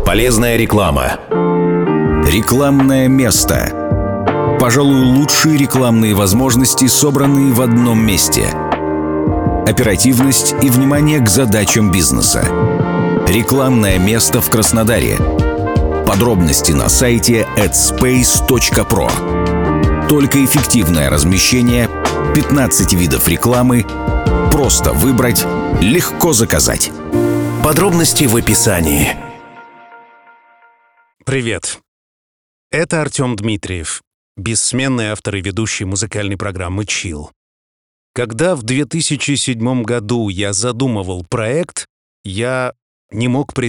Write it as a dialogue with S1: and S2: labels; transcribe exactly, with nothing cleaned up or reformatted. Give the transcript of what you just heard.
S1: Полезная реклама.
S2: Рекламное место. Пожалуй, лучшие рекламные возможности, собранные в одном месте. Оперативность и внимание к задачам бизнеса. Рекламное место в Краснодаре. Подробности на сайте эдспейс точка про. Только эффективное размещение, пятнадцать видов рекламы, просто выбрать, легко заказать.
S1: Подробности в описании.
S3: Привет. Это Артем Дмитриев, бессменный автор и ведущий музыкальной программы «Чилл». Когда в две тысячи седьмом году я задумывал проект, я не мог представить,